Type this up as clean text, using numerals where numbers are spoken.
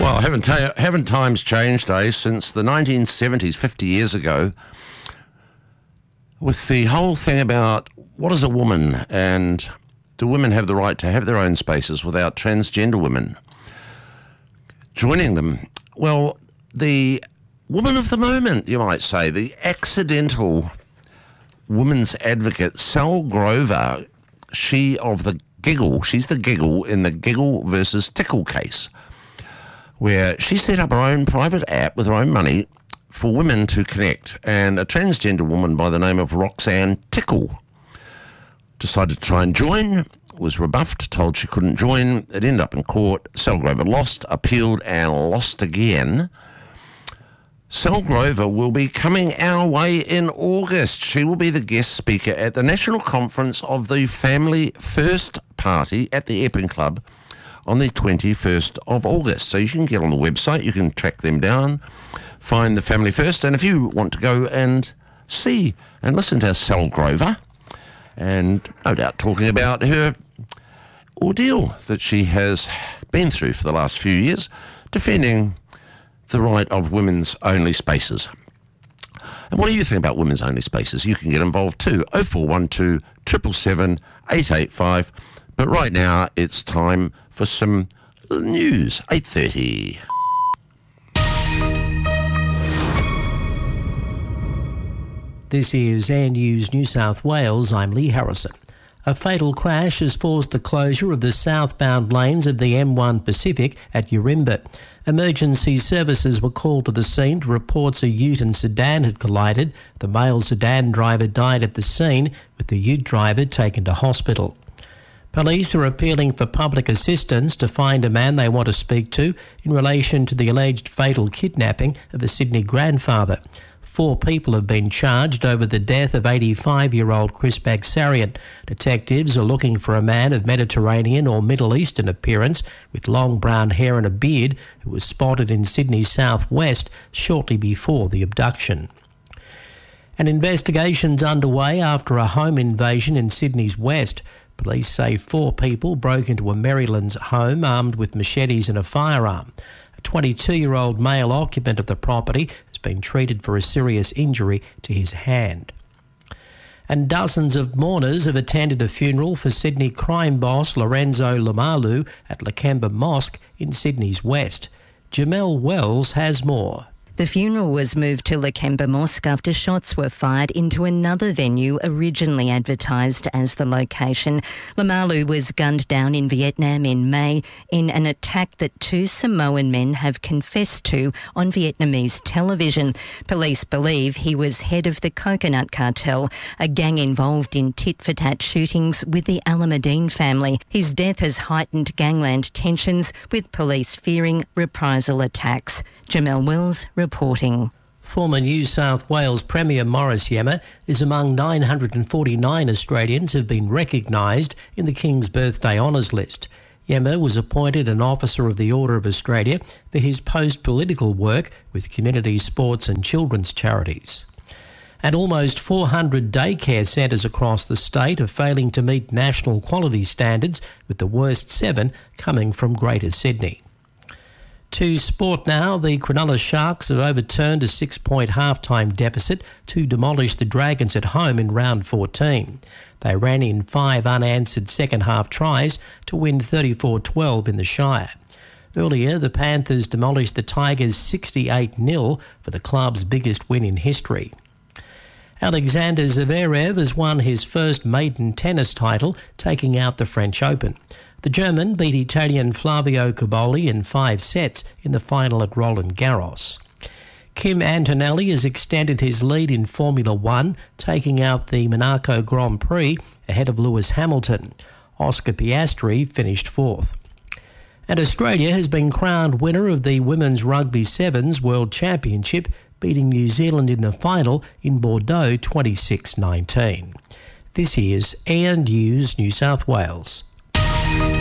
Well, haven't times changed, since the 1970s, 50 years ago, with the whole thing about what is a woman and do women have the right to have their own spaces without transgender women joining them? Well, the woman of the moment, you might say, the accidental women's advocate, Sal Grover, she's the giggle in the Giggle versus Tickle case, where she set up her own private app with her own money for women to connect, and a transgender woman by the name of Roxanne Tickle decided to try and join, was rebuffed, told she couldn't join. It ended up in court. Sal Grover lost, appealed, and lost again. Sal Grover will be coming our way in August. She will be the guest speaker at the National Conference of the Family First Party at the Epping Club on the 21st of August. So you can get on the website, you can track them down, find the Family First, and if you want to go and see and listen to Sal Grover, and no doubt talking about her ordeal that she has been through for the last few years, defending the right of women's only spaces. And what do you think about women's only spaces? You can get involved too. 0412 777 885. But right now it's time for some news. 8:30. This is Air News New South Wales. I'm Lee Harrison. A fatal crash has forced the closure of the southbound lanes of the M1 Pacific at Urimba. Emergency services were called to the scene to reports a ute and sedan had collided. The male sedan driver died at the scene, with the ute driver taken to hospital. Police are appealing for public assistance to find a man they want to speak to in relation to the alleged fatal kidnapping of a Sydney grandfather. 4 people have been charged over the death of 85-year-old Chris Bagsarian. Detectives are looking for a man of Mediterranean or Middle Eastern appearance with long brown hair and a beard who was spotted in Sydney's southwest shortly before the abduction. An investigation's underway after a home invasion in Sydney's west. Police say 4 people broke into a Maryland's home armed with machetes and a firearm. A 22-year-old male occupant of the property has been treated for a serious injury to his hand. And dozens of mourners have attended a funeral for Sydney crime boss Lorenzo Lamalu at Lakemba Mosque in Sydney's west. Jamel Wells has more. The funeral was moved to Lakemba Mosque after shots were fired into another venue originally advertised as the location. Lamalu was gunned down in Vietnam in May in an attack that 2 Samoan men have confessed to on Vietnamese television. Police believe he was head of the Coconut Cartel, a gang involved in tit-for-tat shootings with the Alameddine family. His death has heightened gangland tensions, with police fearing reprisal attacks. Jamel Wells reporting. Former New South Wales Premier Maurice Yemma is among 949 Australians who have been recognised in the King's Birthday Honours list. Yemma was appointed an Officer of the Order of Australia for his post-political work with community sports and children's charities. And almost 400 daycare centres across the state are failing to meet national quality standards, with the worst 7 coming from Greater Sydney. To sport now, the Cronulla Sharks have overturned a 6-point half-time deficit to demolish the Dragons at home in round 14. They ran in 5 unanswered second-half tries to win 34-12 in the Shire. Earlier, the Panthers demolished the Tigers 68-0 for the club's biggest win in history. Alexander Zverev has won his first maiden tennis title, taking out the French Open. The German beat Italian Flavio Cobolli in 5 sets in the final at Roland Garros. Kim Antonelli has extended his lead in Formula One, taking out the Monaco Grand Prix ahead of Lewis Hamilton. Oscar Piastri finished 4th. And Australia has been crowned winner of the Women's Rugby Sevens World Championship, beating New Zealand in the final in Bordeaux 26-19. This is Air News New South Wales.